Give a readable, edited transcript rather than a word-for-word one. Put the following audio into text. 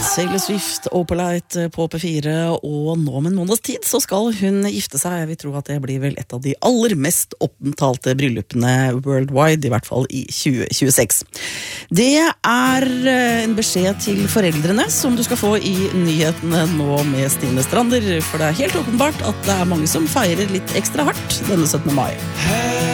Taylor Swift, Opalite på P4, og nå med en måneds tid så skal hun gifte seg. Jeg vil tro at det blir vel et av de aller mest opptalte bryllupene worldwide, i hvert fall i 2026. Det er en beskjed til foreldrene som du skal få i nyhetene nå med Stine Strander, for det er helt åpenbart at det er mange som feirer litt ekstra hardt denne 17. mai.